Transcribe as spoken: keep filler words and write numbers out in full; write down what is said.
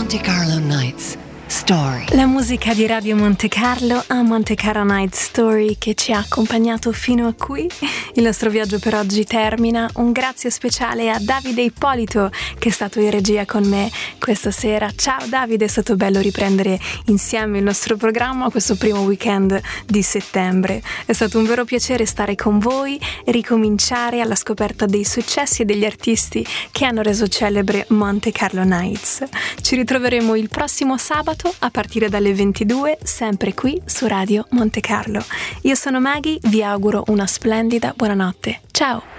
Monte Carlo Nights Story. La musica di Radio Monte Carlo a Monte Carlo Night Story che ci ha accompagnato fino a qui. Il nostro viaggio per oggi termina. Un grazie speciale a Davide Ippolito che è stato in regia con me questa sera. Ciao Davide, è stato bello riprendere insieme il nostro programma questo primo weekend di settembre. È stato un vero piacere stare con voi e ricominciare alla scoperta dei successi e degli artisti che hanno reso celebre Monte Carlo Nights. Ci ritroveremo il prossimo sabato a partire dalle ventidue, sempre qui su Radio Monte Carlo. Io sono Maggie, vi auguro una splendida buonanotte. Ciao!